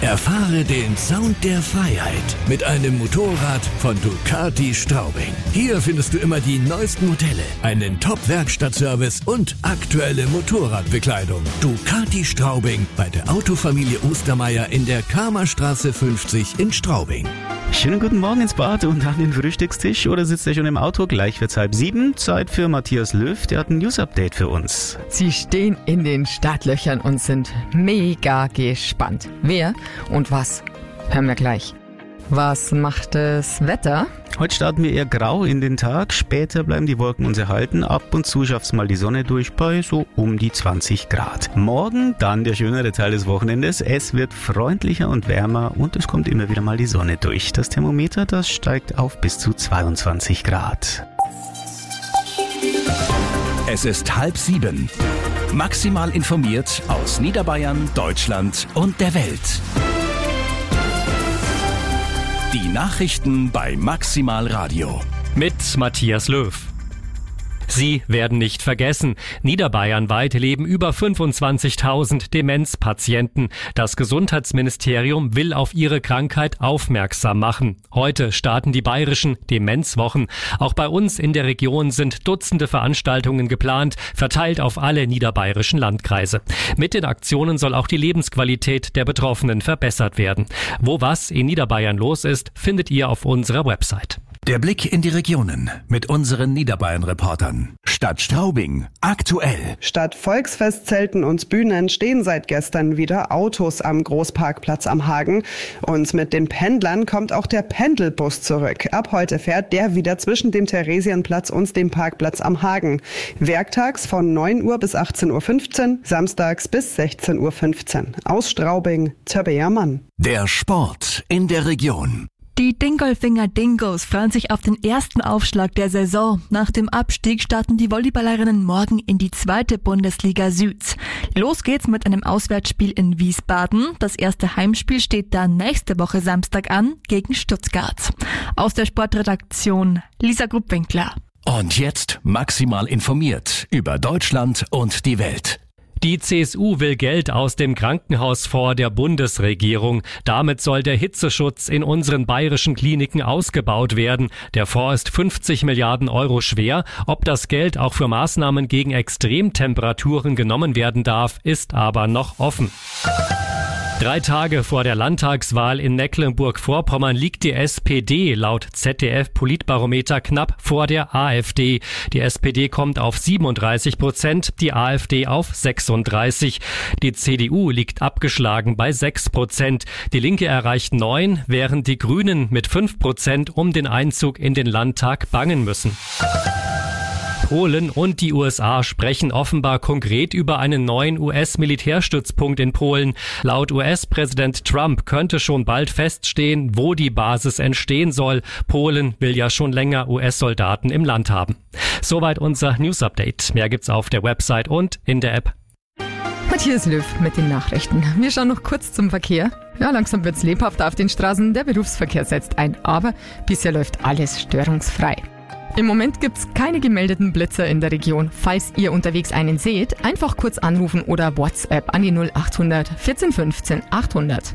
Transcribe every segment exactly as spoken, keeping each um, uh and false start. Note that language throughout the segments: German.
Erfahre den Sound der Freiheit mit einem Motorrad von Ducati Straubing. Hier findest du immer die neuesten Modelle, einen Top-Werkstattservice und aktuelle Motorradbekleidung. Ducati Straubing bei der Autofamilie Ostermeier in der Kamerstraße fünfzig in Straubing. Schönen guten Morgen ins Bad und an den Frühstückstisch oder sitzt ihr schon im Auto? Gleich wird's halb sieben. Zeit für Matthias Löw, der hat ein News-Update für uns. Sie stehen in den Startlöchern und sind mega gespannt. Wer und was? Hören wir gleich. Was macht das Wetter? Heute starten wir eher grau in den Tag, später bleiben die Wolken uns erhalten, ab und zu schafft's mal die Sonne durch bei so um die zwanzig Grad. Morgen dann der schönere Teil des Wochenendes, es wird freundlicher und wärmer und es kommt immer wieder mal die Sonne durch. Das Thermometer, das steigt auf bis zu zweiundzwanzig Grad. Es ist halb sieben. Maximal informiert aus Niederbayern, Deutschland und der Welt. Die Nachrichten bei Maximal Radio. Mit Matthias Löw. Sie werden nicht vergessen. Niederbayernweit leben über fünfundzwanzigtausend Demenzpatienten. Das Gesundheitsministerium will auf ihre Krankheit aufmerksam machen. Heute starten die bayerischen Demenzwochen. Auch bei uns in der Region sind Dutzende Veranstaltungen geplant, verteilt auf alle niederbayerischen Landkreise. Mit den Aktionen soll auch die Lebensqualität der Betroffenen verbessert werden. Wo was in Niederbayern los ist, findet ihr auf unserer Website. Der Blick in die Regionen mit unseren Niederbayern-Reportern. Stadt Straubing, aktuell. Statt Volksfestzelten und Bühnen stehen seit gestern wieder Autos am Großparkplatz am Hagen. Und mit den Pendlern kommt auch der Pendelbus zurück. Ab heute fährt der wieder zwischen dem Theresienplatz und dem Parkplatz am Hagen. Werktags von neun Uhr bis achtzehn Uhr fünfzehn, samstags bis sechzehn Uhr fünfzehn. Aus Straubing, Tabea Mann. Der Sport in der Region. Die Dingolfinger Dingos freuen sich auf den ersten Aufschlag der Saison. Nach dem Abstieg starten die Volleyballerinnen morgen in die zweite Bundesliga Süd. Los geht's mit einem Auswärtsspiel in Wiesbaden. Das erste Heimspiel steht dann nächste Woche Samstag an gegen Stuttgart. Aus der Sportredaktion Lisa Gruppwinkler. Und jetzt maximal informiert über Deutschland und die Welt. Die C S U will Geld aus dem Krankenhausfonds der Bundesregierung. Damit soll der Hitzeschutz in unseren bayerischen Kliniken ausgebaut werden. Der Fonds ist fünfzig Milliarden Euro schwer. Ob das Geld auch für Maßnahmen gegen Extremtemperaturen genommen werden darf, ist aber noch offen. Drei Tage vor der Landtagswahl in Mecklenburg-Vorpommern liegt die S P D laut Z D F-Politbarometer knapp vor der AfD. Die S P D kommt auf siebenunddreißig Prozent, die AfD auf sechsunddreißig. Die C D U liegt abgeschlagen bei sechs Prozent. Die Linke erreicht neun, während die Grünen mit fünf Prozent um den Einzug in den Landtag bangen müssen. Polen und die U S A sprechen offenbar konkret über einen neuen U S-Militärstützpunkt in Polen. Laut U S-Präsident Trump könnte schon bald feststehen, wo die Basis entstehen soll. Polen will ja schon länger U S-Soldaten im Land haben. Soweit unser News-Update. Mehr gibt's auf der Website und in der App. Matthias Löw mit den Nachrichten. Wir schauen noch kurz zum Verkehr. Ja, langsam wird's lebhafter auf den Straßen. Der Berufsverkehr setzt ein, aber bisher läuft alles störungsfrei. Im Moment gibt's keine gemeldeten Blitzer in der Region. Falls ihr unterwegs einen seht, einfach kurz anrufen oder WhatsApp an die null achthundert vierzehn fünfzehn achthundert.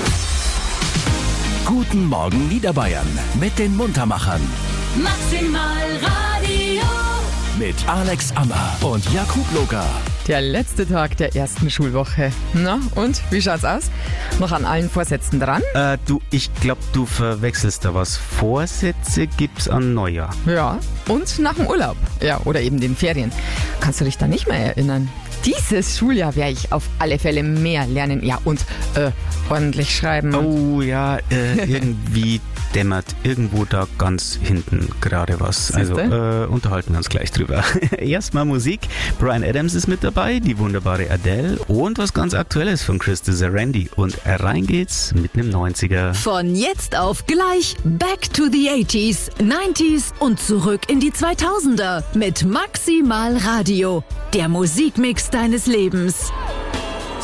Guten Morgen Niederbayern mit den Muntermachern. Maximal Radio. Mit Alex Ammer und Jakub Loga. Der letzte Tag der ersten Schulwoche. Na, und wie schaut's aus? Noch an allen Vorsätzen dran? Äh, du, ich glaube, du verwechselst da was. Vorsätze gibt's an Neujahr. Ja, und nach dem Urlaub. Ja, oder eben den Ferien. Kannst du dich da nicht mehr erinnern? Dieses Schuljahr werde ich auf alle Fälle mehr lernen. Ja, und äh, ordentlich schreiben. Oh ja, äh, irgendwie dämmert irgendwo da ganz hinten gerade was. Also äh, unterhalten wir uns gleich drüber. Erstmal Musik. Bryan Adams ist mit dabei, die wunderbare Adele und was ganz Aktuelles von Krista Randy. Und rein geht's mit einem neunziger. Von jetzt auf gleich Back to the eighties, nineties und zurück in die zweitausender mit Maximal Radio. Der Musikmix deines Lebens.